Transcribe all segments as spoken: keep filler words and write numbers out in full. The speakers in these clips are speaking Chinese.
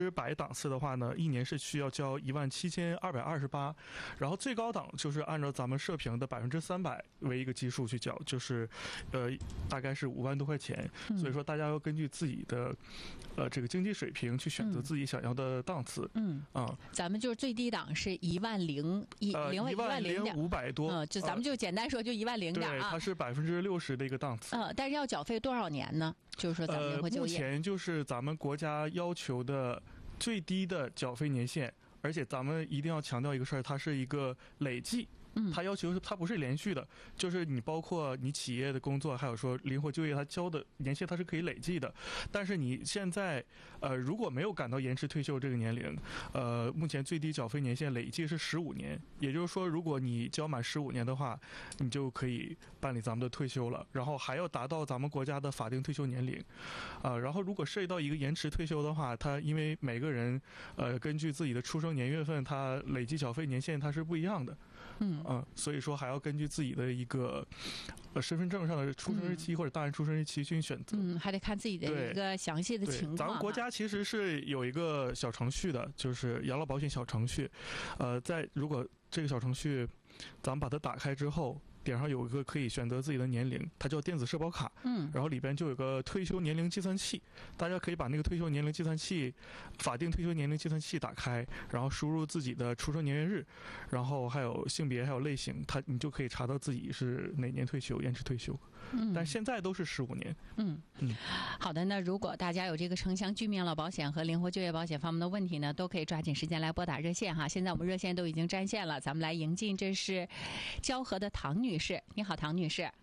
百档次的话呢，一年是需要交一万七千二百二十八，然后最高档就是按照咱们社评的百分之三百为一个基数去交，就是呃大概是五万多块钱。 嗯、 所以说大家要根据自己的呃这个经济水平去选择自己想要的档次。 嗯啊、嗯，咱们就是最低档是一万零一零一万零五百多， 嗯，就咱们就简单说就一万零点啊。 对，它是百分之六十的一个档次。 嗯，但是要缴费多少年呢？就是说咱们灵活就业、 呃、目前就是咱们国家要求的最低的缴费年限，而且咱们一定要强调一个事儿，它是一个累计。 嗯， 它要求它不是连续的，就是你包括你企业的工作，还有说灵活就业，它交的年限它是可以累计的。但是你现在呃如果没有赶到延迟退休这个年龄，呃目前最低缴费年限累计是十五年，也就是说如果你交满十五年的话，你就可以办理咱们的退休了，然后还要达到咱们国家的法定退休年龄。啊、呃，然后如果涉及到一个延迟退休的话，它因为每个人呃根据自己的出生年月份，它累计缴费年限它是不一样的。 嗯。 嗯，所以说还要根据自己的一个呃身份证上的出生日期、嗯、或者大人出生日期去选择。 嗯，还得看自己的一个详细的情况。 咱们国家其实是有一个小程序的，就是养老保险小程序。呃，在如果这个小程序咱们把它打开之后，点上有一个可以选择自己的年龄，它叫电子社保卡。 嗯， 然后里边就有个退休年龄计算器，大家可以把那个退休年龄计算器法定退休年龄计算器打开，然后输入自己的出生年月日，然后还有性别还有类型，它你就可以查到自己是哪年退休，延迟退休。 嗯， 但现在都是十五年。 嗯嗯，好的。那如果大家有这个城乡居民养老保险和灵活就业保险方面的问题呢，都可以抓紧时间来拨打热线哈。现在我们热线都已经占线了，咱们来迎进这是蛟河的唐女士。你好，唐女士。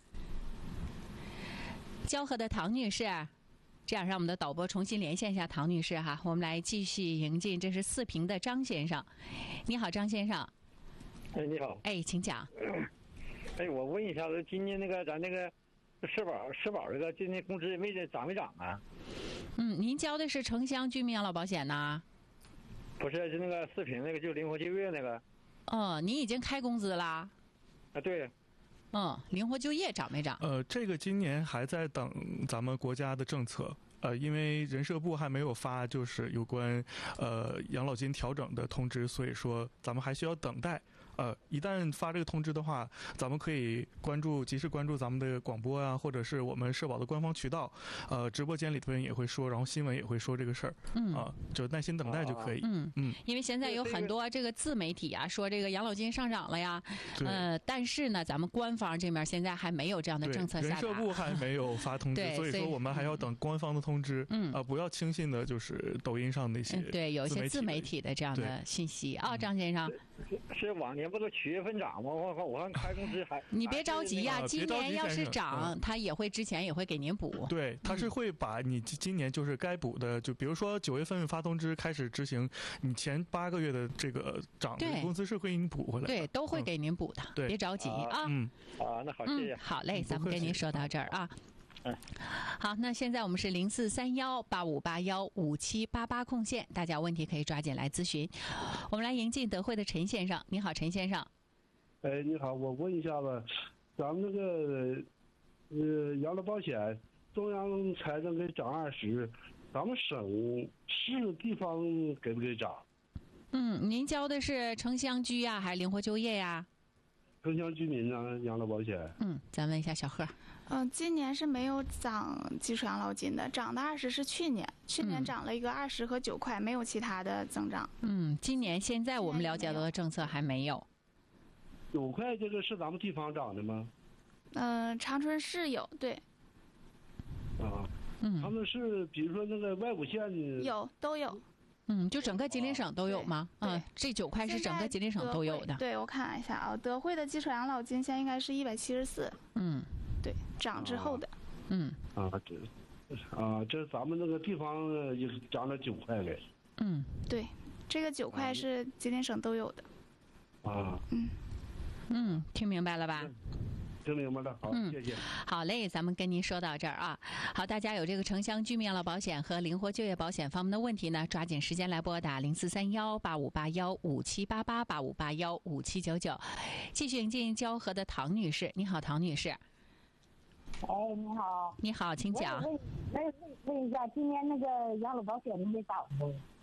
蛟河的唐女士，这样让我们的导播重新连线一下唐女士哈。我们来继续迎进这是四平的张先生。你好，张先生。 哎，你好。 哎，请讲。 哎，我问一下子，今年那个咱那个社保社保这个今年工资没涨没涨啊？ 嗯，您交的是城乡居民养老保险呢？ 不是，是那个四平那个，就灵活就业那个。 哦，您已经开工资啦？ 啊，对。 嗯，灵活就业涨没涨？ 呃，这个今年还在等咱们国家的政策。呃，因为人社部还没有发就是有关呃养老金调整的通知，所以说咱们还需要等待。呃，一旦发这个通知的话，咱们可以关注，及时关注咱们的广播啊，或者是我们社保的官方渠道，呃，直播间里头也会说，然后新闻也会说这个事儿。嗯啊、呃，就耐心等待就可以。 嗯嗯，因为现在有很多这个自媒体啊，说这个养老金上涨了呀，呃，但是呢，咱们官方这面现在还没有这样的政策下达， 人社部还没有发通知，所以说我们还要等官方的通知。嗯啊、呃，不要轻信的就是抖音上那些、嗯、 对，有一些自媒体的这样的信息啊，张先生。 是, 是往年不都七月份涨吗？我我看开工资还你别着急呀、啊，今年要是涨， 嗯、 他也会之前也会给您补。 对，他是会把你今年就是该补的，就比如说九月份发通知开始执行，你前八个月的这个涨的工资是会给你补回来的， 对，都会给您补的， 对、 嗯，别着急啊。 嗯啊，那好，谢谢。 嗯、好嘞，咱们跟您说到这儿啊。嗯，好，那现在我们是零四三幺八五八幺五七八八空线，大家有问题可以抓紧来咨询。我们来迎进德惠的陈先生，你好，陈先生。 哎，你好，我问一下子，咱们那个呃养老保险，中央财政给涨二十，咱们省市地方给不给涨？ 嗯，您交的是城乡居呀、啊，还是灵活就业呀、啊？ 城乡居民呢，养老保险。 嗯，咱问一下小贺。 嗯、呃，今年是没有涨基础养老金的，涨的二十是去年，去年涨了一个二十和九块，没有其他的增长。 嗯，今年现在我们了解到的政策还没有。 九块这个是咱们地方涨的吗？ 嗯、呃，长春市有，对。 啊， 嗯， 他们是比如说那个外五县有都有。 嗯，就整个吉林省都有吗？嗯，这九块是整个吉林省都有的。 对，我看一下啊，德惠的基础养老金现在应该是一百七十四。 嗯， 对，涨之后的。 嗯啊，这啊，这咱们那个地方也涨了九块嘞。 嗯， 对，这个九块是吉林省都有的。 啊， 嗯嗯，听明白了吧？ 听明白了，好， 嗯， 谢谢。 好嘞，咱们跟您说到这儿啊。好，大家有这个城乡居民养老保险和灵活就业保险方面的问题呢，抓紧时间来拨打零四三幺八五八幺五七八八八五八幺五七九九。继续迎进蛟河的唐女士，你好，唐女士。 哎，你好。 你好，请讲。 问问问问一下，今年那个养老保险没涨吗？